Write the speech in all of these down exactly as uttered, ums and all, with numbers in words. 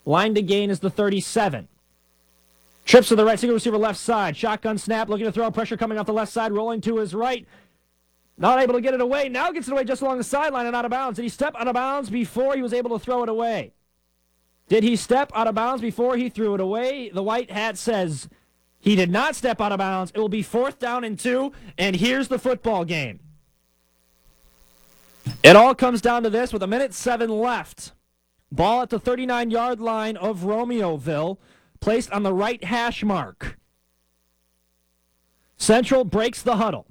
Line to gain is the thirty-seven. Trips to the right, single receiver left side. Shotgun snap, looking to throw. Pressure coming off the left side, rolling to his right. Not able to get it away. Now gets it away just along the sideline and out of bounds. Did he step out of bounds before he was able to throw it away? Did he step out of bounds before he threw it away? The white hat says he did not step out of bounds. It will be fourth down and two, and here's the football game. It all comes down to this with a minute seven left. Ball at the thirty-nine-yard line of Romeoville, placed on the right hash mark. Central breaks the huddle.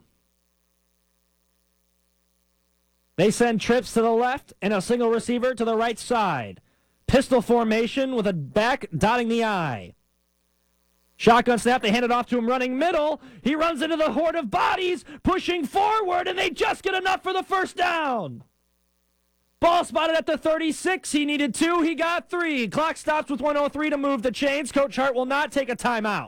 They send trips to the left and a single receiver to the right side. Pistol formation with a back dotting the I. Shotgun snap, they hand it off to him running middle. He runs into the horde of bodies, pushing forward, and they just get enough for the first down. Ball spotted at the thirty-six. He needed two. He got three. Clock stops with one oh three to move the chains. Coach Hart will not take a timeout.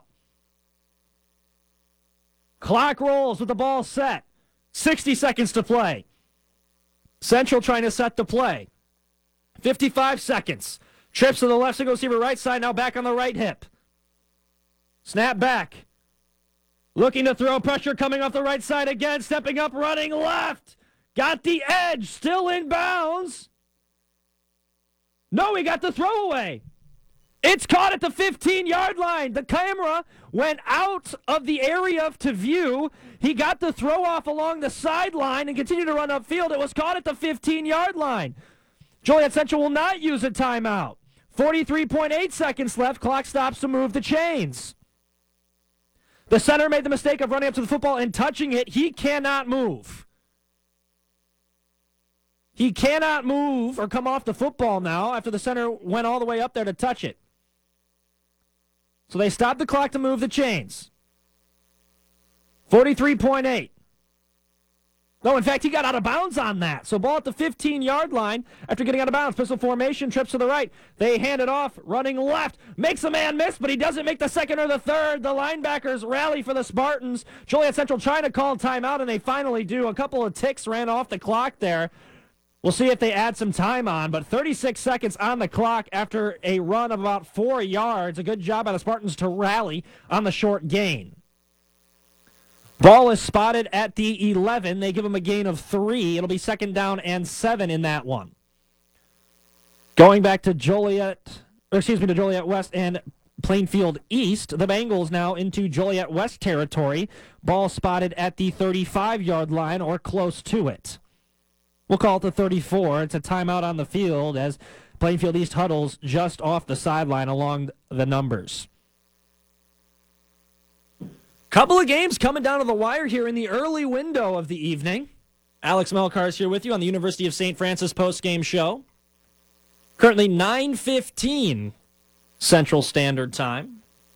Clock rolls with the ball set. sixty seconds to play. Central trying to set the play. fifty-five seconds. Trips to the left, single receiver right side, now back on the right hip. Snap back. Looking to throw, pressure coming off the right side again, stepping up, running left. Got the edge, still in bounds. No, he got the throwaway. It's caught at the fifteen-yard line. The camera went out of the area to view. He got the throw off along the sideline and continued to run upfield. It was caught at the fifteen-yard line. Joliet Central will not use a timeout. forty-three point eight seconds left. Clock stops to move the chains. The center made the mistake of running up to the football and touching it. He cannot move. He cannot move or come off the football now after the center went all the way up there to touch it. So they stopped the clock to move the chains. forty-three point eight. No, in fact, he got out of bounds on that. So ball at the fifteen-yard line after getting out of bounds. Pistol formation, trips to the right. They hand it off, running left. Makes a man miss, but he doesn't make the second or the third. The linebackers rally for the Spartans. Joliet Central trying to call timeout, and they finally do. A couple of ticks ran off the clock there. We'll see if they add some time on, but thirty-six seconds on the clock after a run of about four yards. A good job by the Spartans to rally on the short gain. Ball is spotted at the eleven. They give them a gain of three. It'll be second down and seven in that one. Going back to Joliet, or excuse me, to Joliet West and Plainfield East, the Bengals now into Joliet West territory. Ball spotted at the thirty-five-yard line or close to it. We'll call it the thirty-four. It's a timeout on the field as Plainfield East huddles just off the sideline along the numbers. Couple of games coming down to the wire here in the early window of the evening. Alex Melkar is here with you on the University of Saint Francis post-game show. Currently nine fifteen Central Standard Time.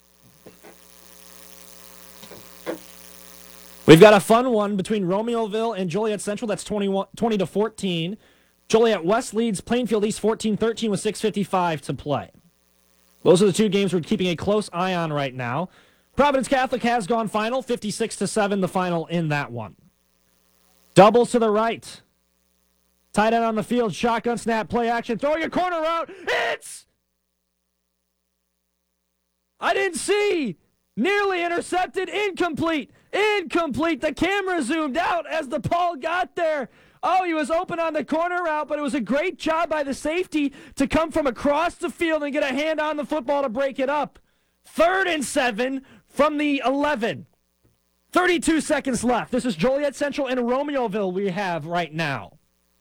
We've got a fun one between Romeoville and Joliet Central. That's twenty to fourteen. Joliet West leads Plainfield East fourteen thirteen with six fifty-five to play. Those are the two games we're keeping a close eye on right now. Providence Catholic has gone final, fifty-six to seven, the final in that one. Doubles to the right. Tight end on the field, shotgun snap, play action, throwing a corner route. Hits! I didn't see. Nearly intercepted, incomplete. Incomplete. The camera zoomed out as the ball got there. Oh, he was open on the corner route, but it was a great job by the safety to come from across the field and get a hand on the football to break it up. Third and seven from the eleven. thirty-two seconds left. This is Joliet Central and Romeoville we have right now.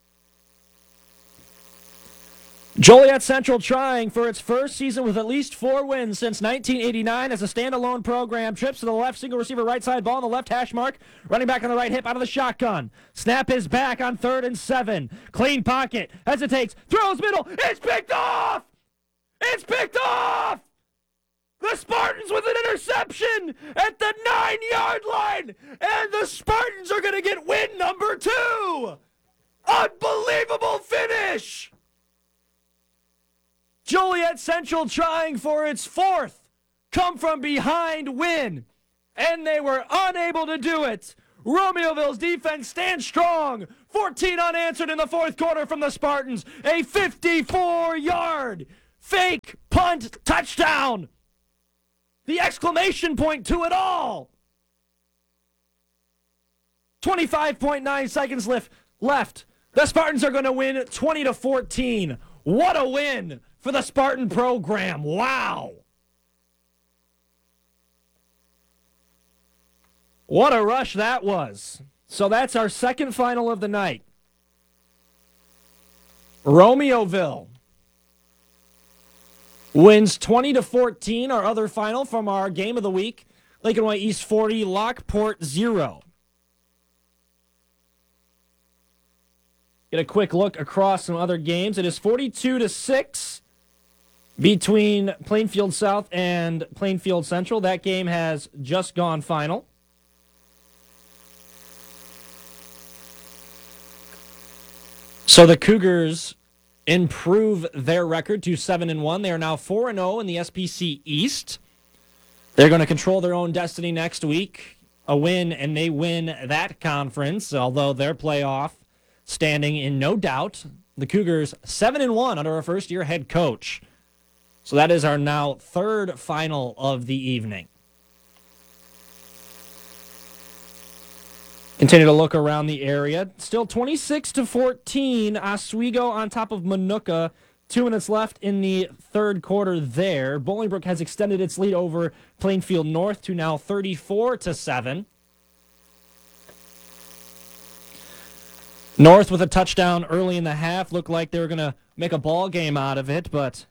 Joliet Central trying for its first season with at least four wins since nineteen eighty-nine as a standalone program. Trips to the left, single receiver right side, ball on the left hash mark. Running back on the right hip out of the shotgun. Snap is back on third and seven. Clean pocket, hesitates, throws middle. It's picked off! It's picked off! The Spartans with an interception at the nine-yard line! And the Spartans are going to get win number two! Unbelievable finish! Joliet Central trying for its fourth come-from-behind win, and they were unable to do it. Romeoville's defense stands strong. fourteen unanswered in the fourth quarter from the Spartans. A fifty-four-yard fake, punt, touchdown. The exclamation point to it all. twenty-five point nine seconds left. Left. The Spartans are going to win twenty to fourteen. What a win for the Spartan program. Wow. What a rush that was. So that's our second final of the night. Romeoville wins twenty to fourteen, our other final from our game of the week. Lincoln Way East forty, Lockport zero. Get a quick look across some other games. It is forty-two to six between Plainfield South and Plainfield Central. That game has just gone final. So the Cougars improve their record to seven and one. They are now four and oh in the S P C East. They're going to control their own destiny next week. A win, and they win that conference, although their playoff standing in no doubt. The Cougars seven and one under a first-year head coach. So that is our now third final of the evening. Continue to look around the area. Still twenty-six to fourteen. Oswego on top of Manuka. Two minutes left in the third quarter there. Bolingbrook has extended its lead over Plainfield North to now thirty-four to seven. North with a touchdown early in the half. Looked like they were going to make a ball game out of it, but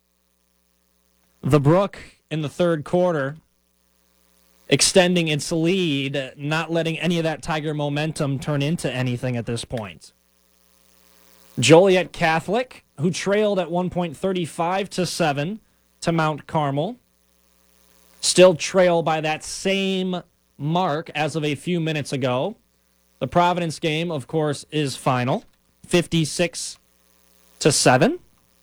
the Brook in the third quarter extending its lead, not letting any of that Tiger momentum turn into anything at this point. Joliet Catholic, who trailed at one point thirty-five to seven to Mount Carmel, still trail by that same mark as of a few minutes ago. The Providence game, of course, is final, fifty-six to seven.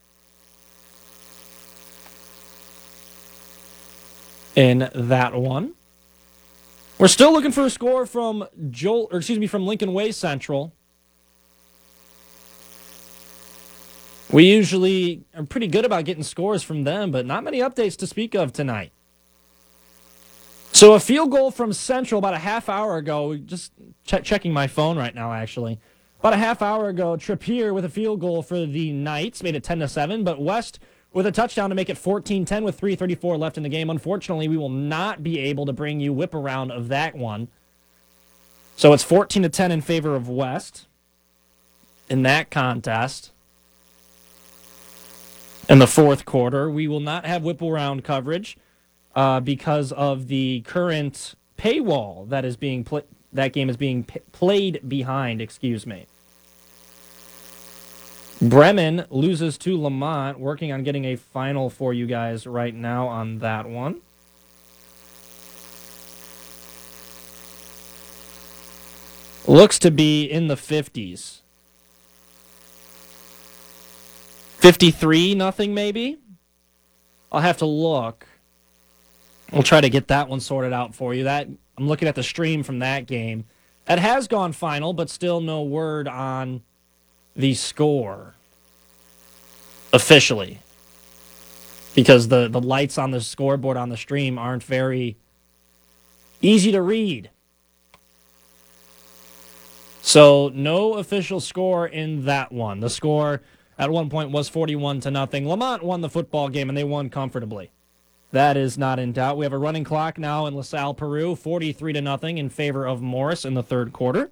In that one. We're still looking for a score from Joel, or excuse me, from Lincoln Way Central. We usually are pretty good about getting scores from them, but not many updates to speak of tonight. So a field goal from Central about a half hour ago, just ch- checking my phone right now, actually. About a half hour ago, Trippier with a field goal for the Knights, made it ten to seven, but West with a touchdown to make it fourteen ten with three thirty-four left in the game. Unfortunately, we will not be able to bring you whip around of that one. So it's fourteen to ten in favor of West in that contest. In the fourth quarter, we will not have whip around coverage uh, because of the current paywall that is being pl- that game is being p- played behind. Excuse me. Bremen loses to Lamont, working on getting a final for you guys right now on that one. Looks to be in the fifties. fifty-three nothing maybe? I'll have to look. We'll try to get that one sorted out for you. That I'm looking at the stream from that game. That has gone final, but still no word on the score officially, because the, the lights on the scoreboard on the stream aren't very easy to read. So no official score in that one. The score at one point was forty-one to nothing. Lamont won the football game, and they won comfortably. That is not in doubt. We have a running clock now in LaSalle, Peru, forty-three to nothing in favor of Morris in the third quarter.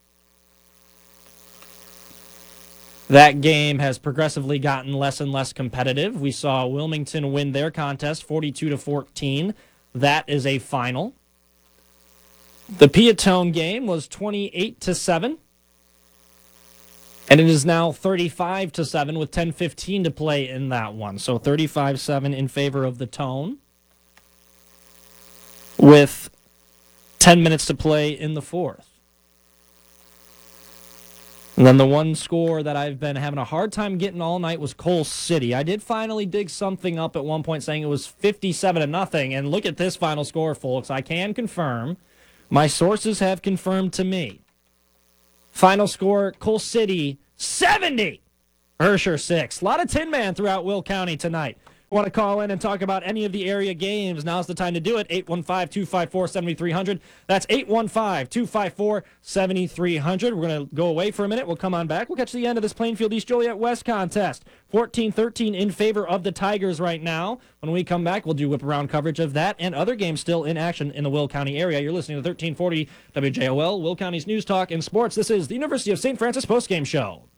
That game has progressively gotten less and less competitive. We saw Wilmington win their contest forty-two to fourteen. That is a final. The Piatone game was twenty-eight to seven. And it is now thirty-five to seven with ten fifteen to play in that one. So thirty-five seven in favor of the Tone with ten minutes to play in the fourth. And then the one score that I've been having a hard time getting all night was Coal City. I did finally dig something up at one point saying it was fifty-seven to nothing. And look at this final score, folks. I can confirm. My sources have confirmed to me. Final score, Coal City, seventy. Herscher six. A lot of Tin Man throughout Will County tonight. Want to call in and talk about any of the area games? Now's the time to do it. eight one five, two five four, seven three zero zero. That's eight one five, two five four, seven three zero zero. We're going to go away for a minute. We'll come on back. We'll catch the end of this Plainfield East Joliet West contest. fourteen thirteen in favor of the Tigers right now. When we come back, we'll do whip-around coverage of that and other games still in action in the Will County area. You're listening to thirteen forty W J O L, Will County's News Talk and Sports. This is the University of Saint Francis postgame show.